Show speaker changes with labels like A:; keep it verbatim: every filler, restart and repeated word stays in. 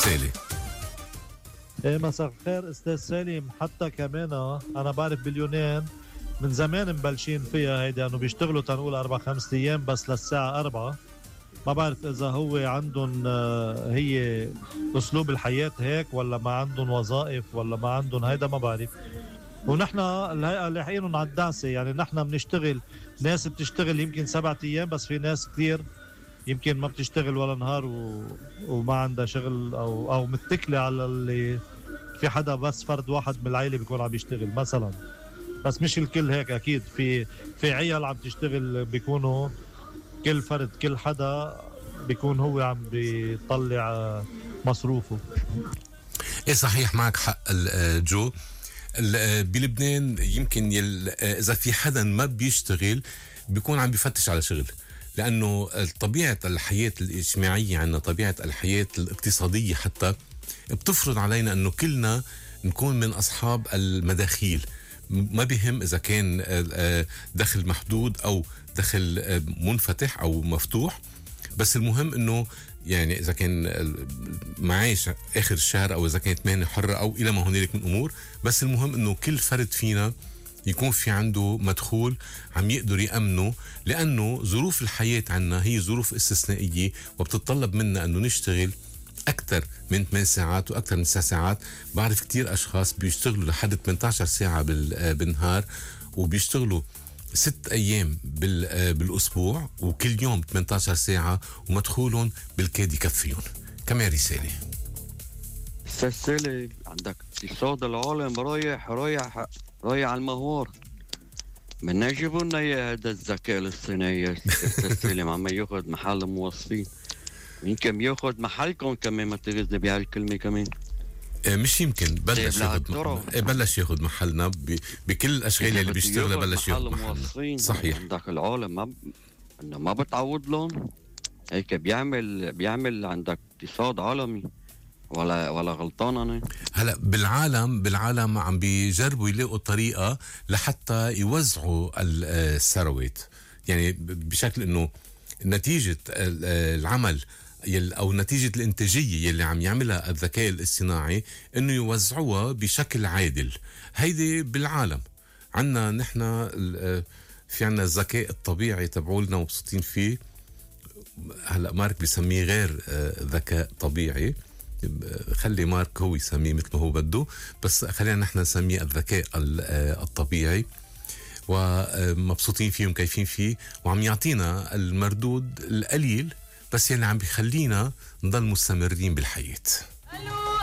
A: سالي.
B: ايه مساء الخير استاذ سالم. حتى كمان انا بعرف باليونان من زمان مبلشين فيها هيدا انه بيشتغلوا تنقول اربع خمس ايام بس للساعه أربعة. ما بعرف اذا هو عندهم هي اسلوب الحياه هيك ولا ما عندهم وظائف ولا ما عندهم هيدا ما بعرف. ونحن الهيئه لاحقينهم على الدعسه، يعني نحن بنشتغل، ناس بتشتغل يمكن سبعة ايام بس في ناس كثير يمكن ما بتشتغل ولا نهار و... وما عندها شغل او او متكله على اللي في حدا بس فرد واحد من العائله بيكون عم يشتغل مثلا. بس مش الكل هيك اكيد، في في عيال عم تشتغل بيكونوا كل فرد كل حدا بيكون هو عم بيطلع مصروفه.
A: ايه صحيح معك حق جو. بلبنان يمكن يل... اذا في حدا ما بيشتغل بيكون عم بيفتش على شغل، لانه طبيعه الحياه الاجتماعيه عنا، طبيعه الحياه الاقتصاديه حتى بتفرض علينا انه كلنا نكون من اصحاب المداخيل. ما بهم اذا كان دخل محدود او دخل منفتح او مفتوح، بس المهم انه يعني اذا كان معاش اخر الشهر او اذا كانت مهنه حره او الى ما هنالك من امور، بس المهم انه كل فرد فينا يكون في عنده مدخول عم يقدر يأمنه، لانه ظروف الحياه عنا هي ظروف استثنائيه وبتتطلب منا انه نشتغل أكثر من ثمان ساعات وأكثر من تسع ساعات. بعرف كتير أشخاص بيشتغلوا لحد ثمانية عشر ساعة بالنهار، وبيشتغلوا ست أيام بالأسبوع، وكل يوم ثمانية عشر ساعة، ومدخولهم بالكاد يكفيهم. كمان رسالة.
C: أستاذ سالي، عندك اقتصاد العالم رايح رايح رايح على المهور. بدنا يجيبوا لنا اياه هذا الذكاء الاصطناعي أستاذ سالم، عم ياخذ محل الموظفين. يمكن ياخذ محلكم كمان، ما تغزني بهالكلمه كمان.
A: مش يمكن بلش ياخذ محل... بلش ياخذ محلنا ب... بكل الاشغال اللي بيشتغلها بلش ياخذ محلنا. صحيح.
C: عندك العالم ما ب... انه ما بتعود لهم هيك، بيعمل بيعمل عندك اقتصاد عالمي ولا ولا غلطان انا؟
A: هلا بالعالم بالعالم عم بيجربوا يلاقوا طريقه لحتى يوزعوا الثروات، يعني بشكل انه نتيجه العمل او نتيجه الانتاجيه يلي عم يعملها الذكاء الاصطناعي انه يوزعوها بشكل عادل. هيدي بالعالم عنا نحن في عنا الذكاء الطبيعي تبعولنا مبسوطين فيه. هلا مارك بيسميه غير ذكاء طبيعي، خلي مارك هو يسميه مثل ما هو بده، بس خلينا نحن نسميه الذكاء الطبيعي، ومبسوطين فيه ومكيفين فيه، وعم يعطينا المردود القليل بس يلي عم بيخلينا نضل مستمرين بالحياة.